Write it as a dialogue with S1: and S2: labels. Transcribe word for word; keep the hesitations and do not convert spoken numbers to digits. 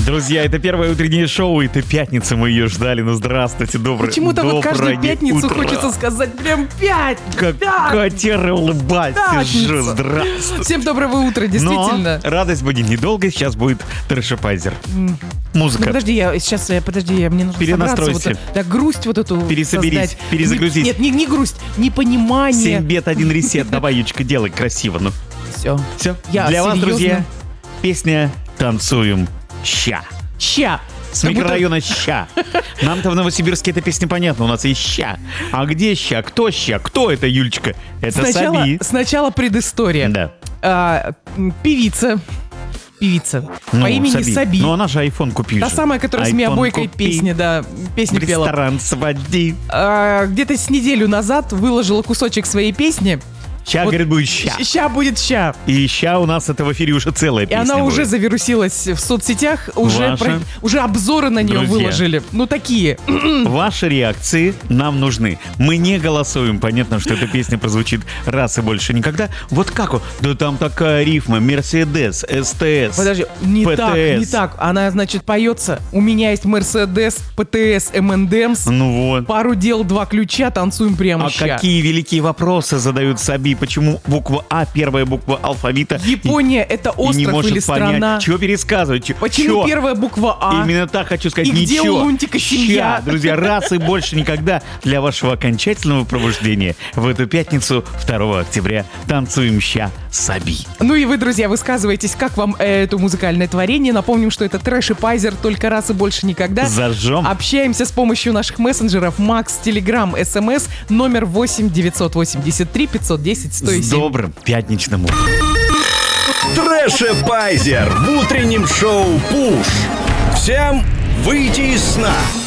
S1: Друзья, это первое утреннее шоу, это пятница, мы ее ждали. Ну, здравствуйте, доброе
S2: Почему-то вот каждую пятницу
S1: утро.
S2: хочется сказать прям пятница.
S1: Как котера улыбайся же, здравствуй.
S2: Всем доброго утра, действительно.
S1: Но радость будет недолго, сейчас будет трэшапайзер.
S2: Ну,
S1: Музыка.
S2: подожди, я сейчас, я, подожди, мне нужно
S1: Перенастройся.
S2: собраться. Вот, да, грусть вот эту
S1: Пересоберись,
S2: создать.
S1: перезагрузись.
S2: Не- Нет, не, не грусть, непонимание.
S1: Семь бед, один ресет. Давай, Ючка, делай красиво. Ну,
S2: Все.
S1: все.
S2: Я
S1: Для вас,
S2: серьезно?
S1: друзья, песня «Танцуем ща».
S2: Ща.
S1: С
S2: Как будто-
S1: микрорайона Ща. Нам-то в Новосибирске эта песня понятна, у нас есть Ща. А где Ща? Кто Ща? Кто это, Юлечка? Это
S2: Сначала,
S1: Саби.
S2: сначала предыстория.
S1: Да.
S2: А, м, певица. Певица.
S1: Ну,
S2: по имени Саби.
S1: Ну, она же айфон купи
S2: Та
S1: же.
S2: самая, которая с
S1: iPhone
S2: Миабойкой
S1: купи,
S2: песни, да, песню
S1: в
S2: пела.
S1: ресторан своди.
S2: А, где-то с неделю назад выложила кусочек своей песни.
S1: Ща,
S2: Вот
S1: говорит, будет Ща.
S2: Ща будет ща.
S1: И Ща у нас это в эфире уже целая
S2: И
S1: песня
S2: она уже
S1: будет.
S2: завирусилась в соцсетях, уже,
S1: Ваша?
S2: про- уже обзоры на нее
S1: Друзья.
S2: выложили. Ну, такие.
S1: Ваши реакции нам нужны. Мы не голосуем. Понятно, что эта песня прозвучит раз и больше никогда. Вот как? он? Да там такая рифма. Мерседес, СТС.
S2: Подожди, не
S1: ПТС.
S2: так, не так. Она, значит, поется. У меня есть Мерседес, ПТС, эм энд эмс.
S1: Ну вот.
S2: Пару дел, два ключа, танцуем прямо
S1: А
S2: ща.
S1: какие великие вопросы задают Саби? Почему буква А, первая буква алфавита?
S2: Япония — это
S1: и, и не
S2: остров
S1: может
S2: или страна?
S1: понять, чего пересказывать? чё-
S2: Почему
S1: чё?
S2: первая буква А?
S1: Именно так хочу сказать.
S2: И где
S1: Ничего.
S2: у Лунтика семья?
S1: Ща, друзья, раз и больше никогда для вашего окончательного пробуждения в эту пятницу, второго октября, танцуем ща Саби.
S2: Ну и вы, друзья, высказываетесь, как вам э, это музыкальное творение. Напомним, что это трэш и пайзер, только раз и больше никогда.
S1: Зажжем.
S2: Общаемся с помощью наших мессенджеров Макс, Телеграм, СМС, номер восемь девятьсот восемьдесят три пятьсот десять сто
S1: С
S2: семь.
S1: добрым пятничным утром.
S3: Трэшепайзер в утреннем шоу «Пуш». Всем выйти из сна.